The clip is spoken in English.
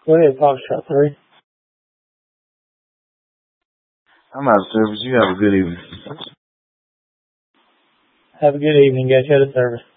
Go ahead, Foxtrot 3. I'm out of service. You have a good evening. Have a good evening. Got you out of service.